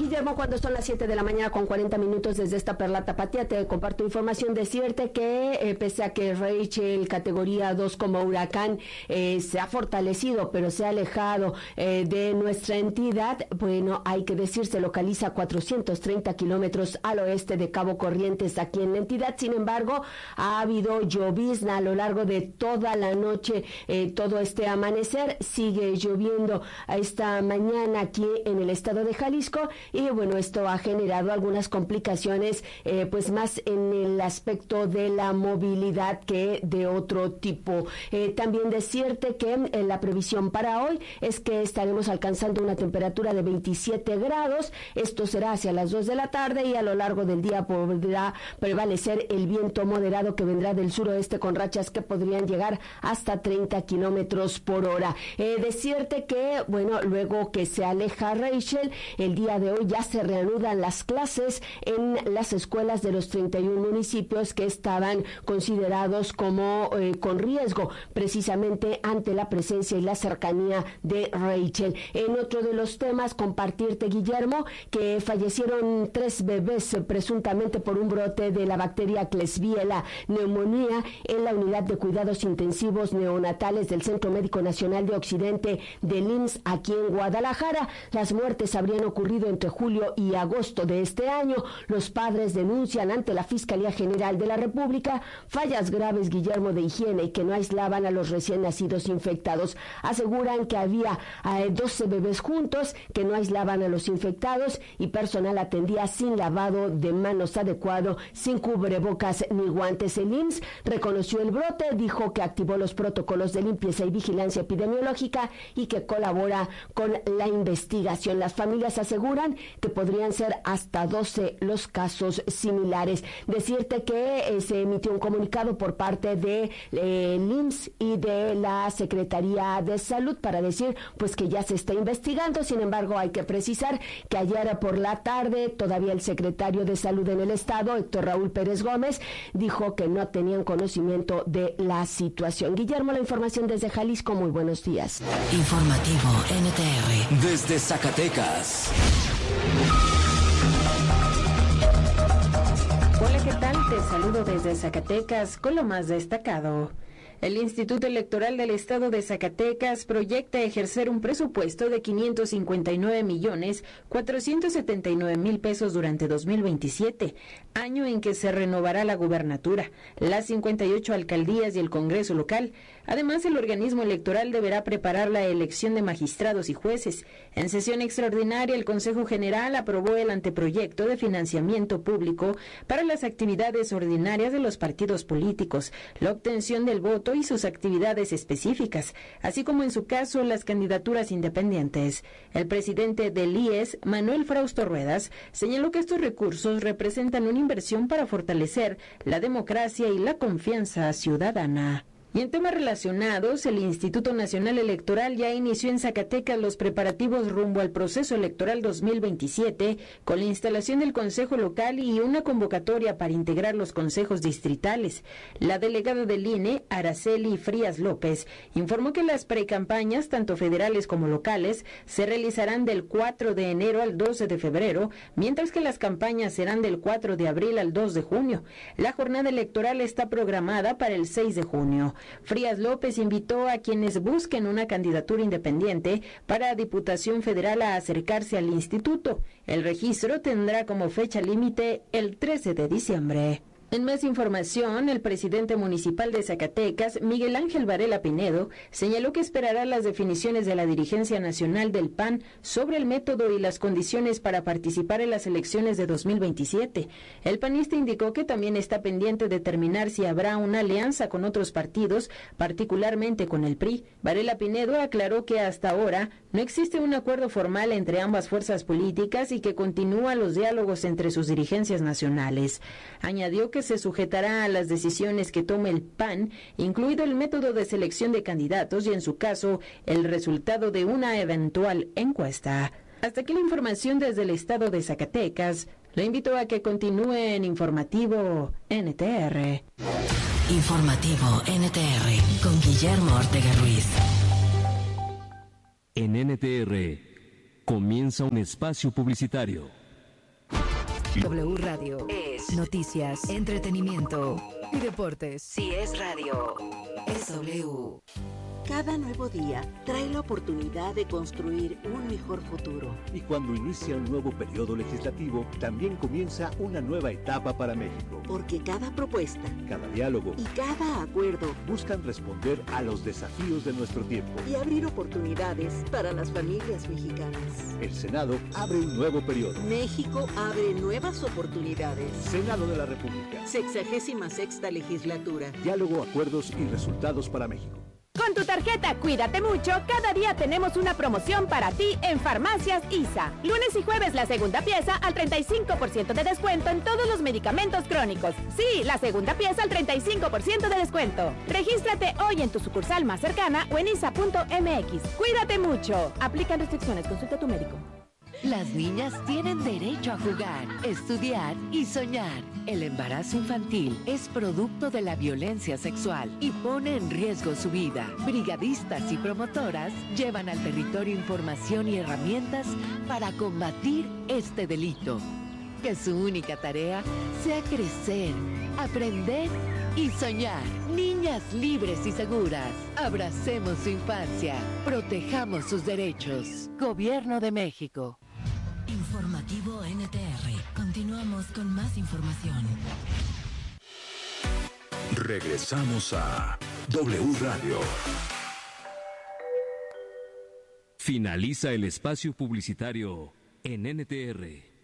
Guillermo, cuando son las 7 de la mañana con 40 minutos desde esta Perla Tapatía, te comparto información. Decirte que pese a que Rachel, categoría 2 como huracán, se ha fortalecido, pero se ha alejado de nuestra entidad, bueno, hay que decir, se localiza a 430 kilómetros al oeste de Cabo Corrientes, aquí en la entidad. Sin embargo, ha habido llovizna a lo largo de toda la noche, todo este amanecer. Sigue lloviendo a esta mañana aquí en el estado de Jalisco. Y bueno, esto ha generado algunas complicaciones, pues más en el aspecto de la movilidad que de otro tipo. También decirte que la previsión para hoy es que estaremos alcanzando una temperatura de 27 grados. Esto será hacia las 2 de la tarde y a lo largo del día podrá prevalecer el viento moderado que vendrá del suroeste con rachas que podrían llegar hasta 30 kilómetros por hora. Decirte que, bueno, luego que se aleja Rachel, el día de hoy ya se reanudan las clases en las escuelas de los 31 municipios que estaban considerados como con riesgo, precisamente ante la presencia y la cercanía de Rachel. En otro de los temas, compartirte, Guillermo, que fallecieron 3 bebés presuntamente por un brote de la bacteria Klebsiella neumonía en la unidad de cuidados intensivos neonatales del Centro Médico Nacional de Occidente del IMSS aquí en Guadalajara. Las muertes habrían ocurrido entre julio y agosto de este año. Los padres denuncian ante la Fiscalía General de la República fallas graves, Guillermo, de higiene y que no aislaban a los recién nacidos infectados. Aseguran que había 12 bebés juntos, que no aislaban a los infectados y personal atendía sin lavado de manos adecuado, sin cubrebocas ni guantes. El IMSS reconoció el brote, dijo que activó los protocolos de limpieza y vigilancia epidemiológica y que colabora con la investigación. Las familias aseguran que podrían ser hasta 12 los casos similares. Decirte que se emitió un comunicado por parte de IMSS y de la Secretaría de Salud para decir pues que ya se está investigando. Sin embargo, hay que precisar que ayer por la tarde todavía el secretario de Salud en el estado, Héctor Raúl Pérez Gómez, dijo que no tenían conocimiento de la situación. Guillermo, la información desde Jalisco. Muy buenos días. Informativo NTR desde Zacatecas. Hola, ¿qué tal? Te saludo desde Zacatecas con lo más destacado. El Instituto Electoral del Estado de Zacatecas proyecta ejercer un presupuesto de 559,479,000 pesos durante 2027, año en que se renovará la gubernatura, las 58 alcaldías y el Congreso local. Además, el organismo electoral deberá preparar la elección de magistrados y jueces. En sesión extraordinaria, el Consejo General aprobó el anteproyecto de financiamiento público para las actividades ordinarias de los partidos políticos, la obtención del voto y sus actividades específicas, así como en su caso las candidaturas independientes. El presidente del IES, Manuel Frausto Ruedas, señaló que estos recursos representan una inversión para fortalecer la democracia y la confianza ciudadana. Y en temas relacionados, el Instituto Nacional Electoral ya inició en Zacatecas los preparativos rumbo al proceso electoral 2027, con la instalación del Consejo Local y una convocatoria para integrar los consejos distritales. La delegada del INE, Araceli Frías López, informó que las precampañas, tanto federales como locales, se realizarán del 4 de enero al 12 de febrero, mientras que las campañas serán del 4 de abril al 2 de junio. La jornada electoral está programada para el 6 de junio. Frías López invitó a quienes busquen una candidatura independiente para Diputación Federal a acercarse al instituto. El registro tendrá como fecha límite el 13 de diciembre. En más información, el presidente municipal de Zacatecas, Miguel Ángel Varela Pinedo, señaló que esperará las definiciones de la dirigencia nacional del PAN sobre el método y las condiciones para participar en las elecciones de 2027. El panista indicó que también está pendiente de determinar si habrá una alianza con otros partidos, particularmente con el PRI. Varela Pinedo aclaró que hasta ahora no existe un acuerdo formal entre ambas fuerzas políticas y que continúan los diálogos entre sus dirigencias nacionales. Añadió que se sujetará a las decisiones que tome el PAN, incluido el método de selección de candidatos y, en su caso, el resultado de una eventual encuesta. Hasta aquí la información desde el estado de Zacatecas. Le invito a que continúe en Informativo NTR. Informativo NTR con Guillermo Ortega Ruiz. En NTR, Comienza un espacio publicitario. W Radio es noticias, entretenimiento y deportes. Si es radio, es W. Cada nuevo día trae la oportunidad de construir un mejor futuro. Y cuando inicia un nuevo periodo legislativo, también comienza una nueva etapa para México. Porque cada propuesta, cada diálogo y cada acuerdo buscan responder a los desafíos de nuestro tiempo y abrir oportunidades para las familias mexicanas. El Senado abre un nuevo periodo. México abre nuevas oportunidades. Senado de la República. 66ª legislatura. Diálogo, acuerdos y resultados para México. Con tu tarjeta Cuídate Mucho, cada día tenemos una promoción para ti en Farmacias ISA. Lunes y jueves la segunda pieza al 35% de descuento en todos los medicamentos crónicos. Sí, la segunda pieza al 35% de descuento. Regístrate hoy en tu sucursal más cercana o en isa.mx. Cuídate mucho. Aplican restricciones, consulta a tu médico. Las niñas tienen derecho a jugar, estudiar y soñar. El embarazo infantil es producto de la violencia sexual y pone en riesgo su vida. Brigadistas y promotoras llevan al territorio información y herramientas para combatir este delito. Que su única tarea sea crecer, aprender y soñar. Niñas libres y seguras. Abracemos su infancia. Protejamos sus derechos. Gobierno de México. Informativo NTR. Continuamos con más información. Regresamos a W Radio. Finaliza el espacio publicitario en NTR.